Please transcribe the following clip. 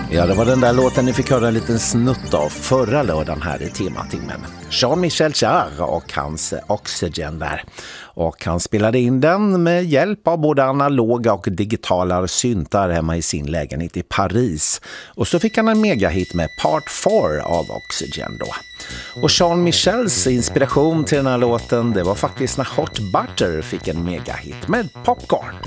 Ja, det var den där låten ni fick höra en liten snutt av förra lördagen här i tematimmen. Jean-Michel Jarre och hans Oxygen där. Och han spelade in den med hjälp av både analoga och digitala syntar hemma i sin lägenhet i Paris. Och så fick han en megahit med Part 4 av Oxygen då. Och Jean-Michels inspiration till den här låten, det var faktiskt när Hot Butter fick en megahit med Popcorn.